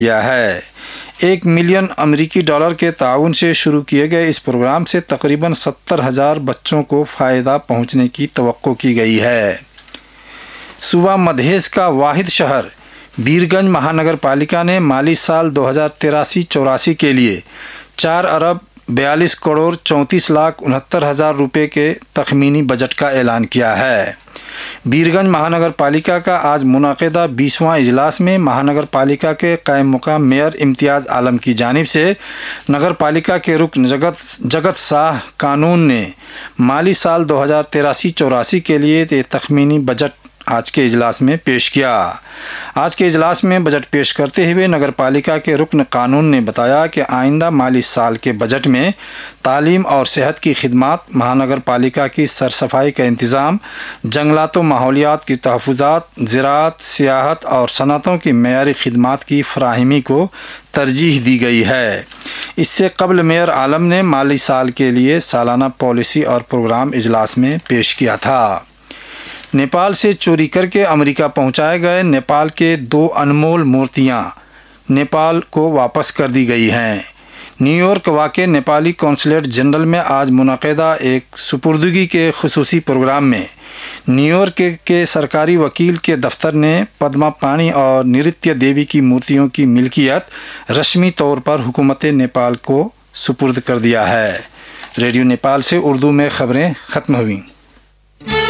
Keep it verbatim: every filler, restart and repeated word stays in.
کیا ہے۔ ایک ملین امریکی ڈالر کے تعاون سے شروع کیے گئے اس پروگرام سے تقریباً ستر ہزار بچوں کو فائدہ پہنچنے کی توقع کی گئی ہے۔ صوبہ مدھیش کا واحد شہر بیرگنج مہانگر پالیکا نے مالی سال دو ہزار تراسی چوراسی کے لیے چار ارب بیالیس کروڑ چونتیس لاکھ انہتر ہزار روپے کے تخمینی بجٹ کا اعلان کیا ہے۔ بیرگنج مہانگر پالیکا کا آج منعقدہ بیسواں اجلاس میں مہانگر پالیکا کے قائم مقام میئر امتیاز عالم کی جانب سے نگر پالیکا کے رکن جگت جگت ساہ قانون نے مالی سال دو ہزار تراسی چوراسی کے لیے تخمینی بجٹ آج کے اجلاس میں پیش کیا۔ آج کے اجلاس میں بجٹ پیش کرتے ہوئے نگر پالیکا کے رکن قانون نے بتایا کہ آئندہ مالی سال کے بجٹ میں تعلیم اور صحت کی خدمات، مہانگر پالیکا کی سرصفائی کا انتظام، جنگلات و ماحولیات کی تحفظات، زراعت، سیاحت اور صنعتوں کی معیاری خدمات کی فراہمی کو ترجیح دی گئی ہے۔ اس سے قبل میئر عالم نے مالی سال کے لیے سالانہ پالیسی اور پروگرام اجلاس میں پیش کیا تھا۔ نیپال سے چوری کر کے امریکہ پہنچائے گئے نیپال کے دو انمول مورتیاں نیپال کو واپس کر دی گئی ہیں۔ نیو یارک واقع نیپالی کونسلیٹ جنرل میں آج منعقدہ ایک سپردگی کے خصوصی پروگرام میں نیو یارک کے سرکاری وکیل کے دفتر نے پدما پانی اور نرتیہ دیوی کی مورتیوں کی ملکیت رسمی طور پر حکومت نیپال کو سپرد کر دیا ہے۔ ریڈیو نیپال سے اردو میں خبریں ختم ہوئیں۔